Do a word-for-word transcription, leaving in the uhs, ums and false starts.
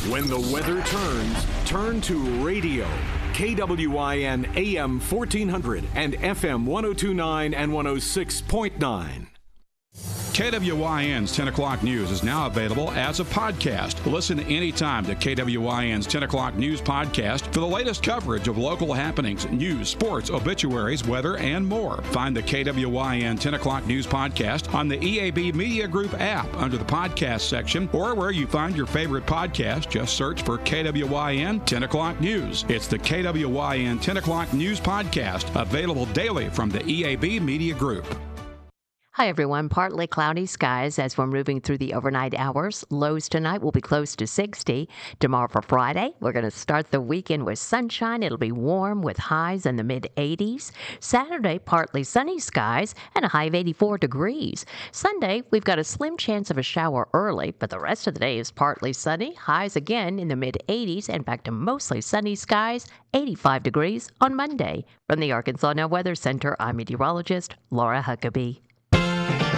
When the weather turns, turn to radio. K W I N A M fourteen hundred and F M one oh two point nine and one oh six point nine. K W I N's ten o'clock News is now available as a podcast. Listen anytime to K W I N's ten o'clock News podcast for the latest coverage of local happenings, news, sports, obituaries, weather, and more. Find the K W I N ten o'clock News podcast on the E A B Media Group app under the podcast section, or where you find your favorite podcast. Just search for K W I N ten o'clock News. It's the K W I N ten o'clock News podcast, available daily from the E A B Media Group. Hi, everyone. Partly cloudy skies as we're moving through the overnight hours. Lows tonight will be close to sixty. Tomorrow for Friday, we're going to start the weekend with sunshine. It'll be warm with highs in the mid eighties. Saturday, partly sunny skies and a high of eighty-four degrees. Sunday, we've got a slim chance of a shower early, but the rest of the day is partly sunny. Highs again in the mid eighties and back to mostly sunny skies, eighty-five degrees on Monday. From the Arkansas Now Weather Center, I'm meteorologist Laura Huckabee.